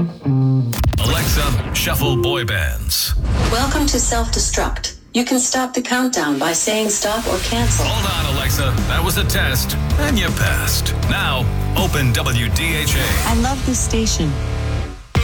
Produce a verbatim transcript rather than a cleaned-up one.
Alexa, shuffle boy bands. Welcome to Self-Destruct. You can stop the countdown by saying stop or cancel. Hold on, Alexa. That was a test, and you passed. Now, open W D H A. I love this station.